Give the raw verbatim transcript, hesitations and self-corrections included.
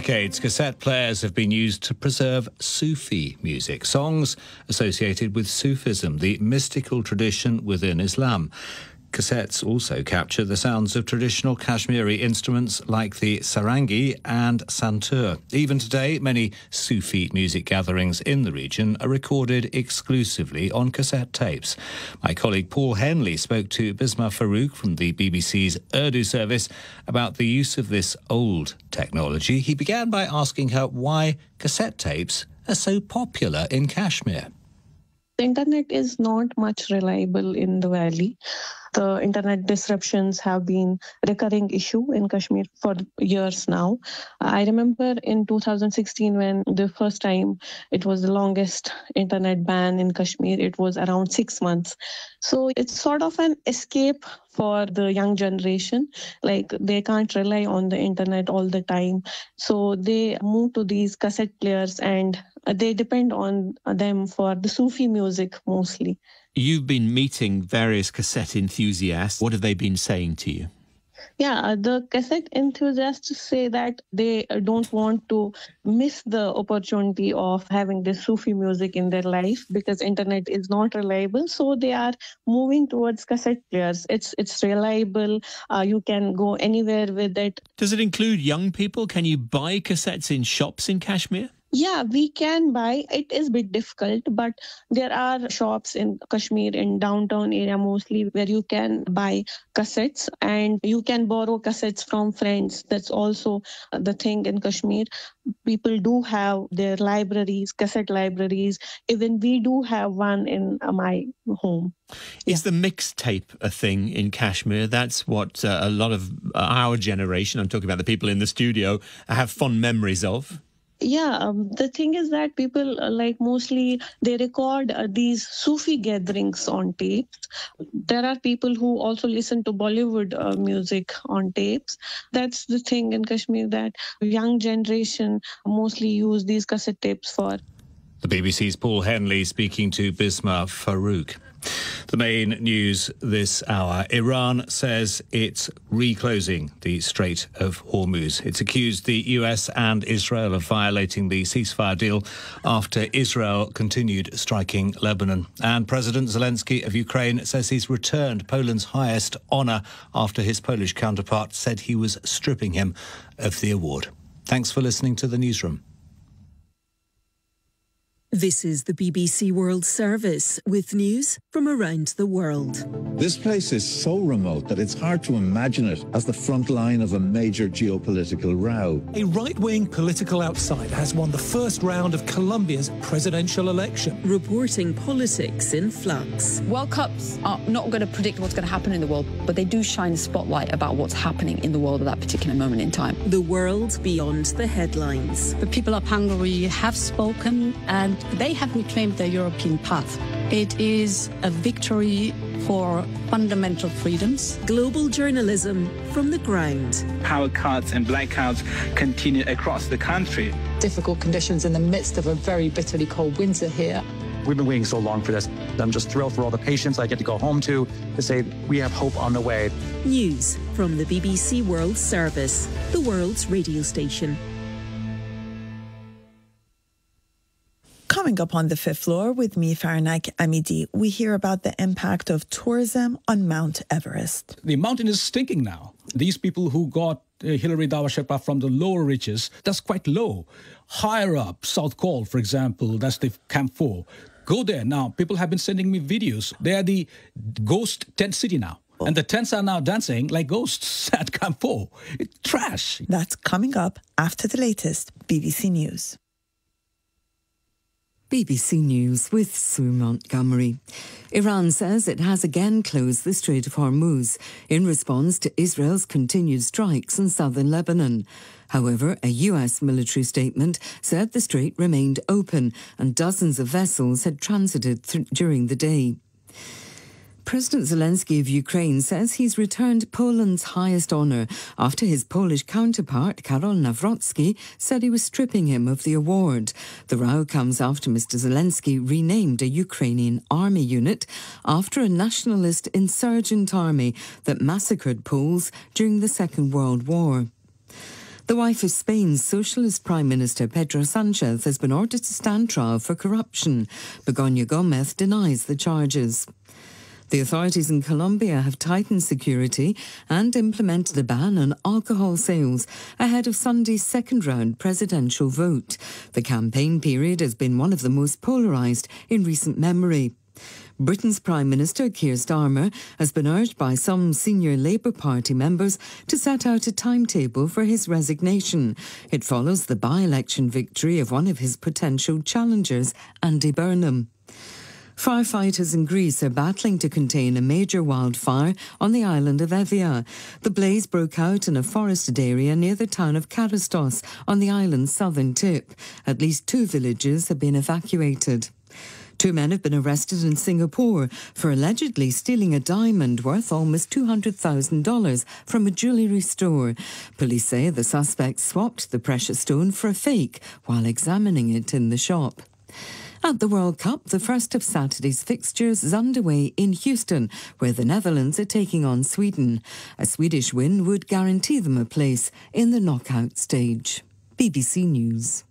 decades, cassette players have been used to preserve Sufi music, songs associated with Sufism, the mystical tradition within Islam. Cassettes also capture the sounds of traditional Kashmiri instruments like the sarangi and santur. Even today, many Sufi music gatherings in the region are recorded exclusively on cassette tapes. My colleague Paul Henley spoke to Bisma Farouk from the B B C's Urdu service about the use of this old technology. He began by asking her why cassette tapes are so popular in Kashmir. The internet is not much reliable in the valley. The internet disruptions have been a recurring issue in Kashmir for years now. I remember in two thousand sixteen when the first time it was the longest internet ban in Kashmir, it was around six months. So it's sort of an escape for the young generation. Like they can't rely on the internet all the time. So they move to these cassette players and they depend on them for the Sufi music mostly. You've been meeting various cassette enthusiasts. What have they been saying to you? Yeah, the cassette enthusiasts say that they don't want to miss the opportunity of having this Sufi music in their life because internet is not reliable. So they are moving towards cassette players. It's it's reliable. Uh, you can go anywhere with it. Does it include young people? Can you buy cassettes in shops in Kashmir? Yeah, we can buy. It is a bit difficult, but there are shops in Kashmir, in downtown area mostly, where you can buy cassettes and you can borrow cassettes from friends. That's also the thing in Kashmir. People do have their libraries, cassette libraries. Even we do have one in my home. Is yeah. the mixtape a thing in Kashmir? That's what uh, a lot of our generation, I'm talking about the people in the studio, have fond memories of. Yeah, um, the thing is that people uh, like mostly they record uh, these Sufi gatherings on tapes. There are people who also listen to Bollywood uh, music on tapes. That's the thing in Kashmir that young generation mostly use these cassette tapes for. The B B C's Paul Henley speaking to Bisma Farouk. The main news this hour. Iran says it's reclosing the Strait of Hormuz. It's accused the U S and Israel of violating the ceasefire deal after Israel continued striking Lebanon. And President Zelensky of Ukraine says he's returned Poland's highest honour after his Polish counterpart said he was stripping him of the award. Thanks for listening to The Newsroom. This is the B B C World Service with news from around the world. This place is so remote that it's hard to imagine it as the front line of a major geopolitical row. A right-wing political outsider has won the first round of Colombia's presidential election. Reporting politics in flux. World Cups are not going to predict what's going to happen in the world, but they do shine a spotlight about what's happening in the world at that particular moment in time. The world beyond the headlines. The people of Hungary have spoken and they have reclaimed their European path. It is a victory for fundamental freedoms. Global journalism from the ground. Power cuts and blackouts continue across the country. Difficult conditions in the midst of a very bitterly cold winter here. We've been waiting so long for this. I'm just thrilled for all the patients I get to go home to, to say we have hope on the way. News from the B B C World Service, the world's radio station. Coming up on the fifth floor with me, Farnak Amidi, we hear about the impact of tourism on Mount Everest. The mountain is stinking now. These people who got uh, Hilary Dawa Sherpa from the lower reaches, that's quite low. Higher up, South Col, for example, that's the Camp four. Go there. Now, people have been sending me videos. They are the ghost tent city now. Oh. And the tents are now dancing like ghosts at Camp four. It's trash. That's coming up after the latest B B C News. B B C News with Sue Montgomery. Iran says it has again closed the Strait of Hormuz in response to Israel's continued strikes in southern Lebanon. However, a U S military statement said the strait remained open and dozens of vessels had transited th- during the day. President Zelensky of Ukraine says he's returned Poland's highest honour after his Polish counterpart, Karol Nawrocki, said he was stripping him of the award. The row comes after Mister Zelensky renamed a Ukrainian army unit after a nationalist insurgent army that massacred Poles during the Second World War. The wife of Spain's Socialist Prime Minister Pedro Sanchez has been ordered to stand trial for corruption. Begoña Gómez denies the charges. The authorities in Colombia have tightened security and implemented a ban on alcohol sales ahead of Sunday's second-round presidential vote. The campaign period has been one of the most polarised in recent memory. Britain's Prime Minister Keir Starmer has been urged by some senior Labour Party members to set out a timetable for his resignation. It follows the by-election victory of one of his potential challengers, Andy Burnham. Firefighters in Greece are battling to contain a major wildfire on the island of Evia. The blaze broke out in a forested area near the town of Karastos on the island's southern tip. At least two villages have been evacuated. Two men have been arrested in Singapore for allegedly stealing a diamond worth almost two hundred thousand dollars from a jewellery store. Police say the suspects swapped the precious stone for a fake while examining it in the shop. At the World Cup, the first of Saturday's fixtures is underway in Houston, where the Netherlands are taking on Sweden. A Swedish win would guarantee them a place in the knockout stage. B B C News.